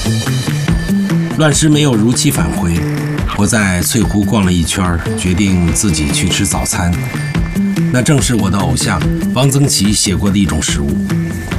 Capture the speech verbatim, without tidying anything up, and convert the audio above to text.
乱石没有如期返回，我在翠湖逛了一圈，决定自己去吃早餐。那正是我的偶像汪曾祺写过的一种食物。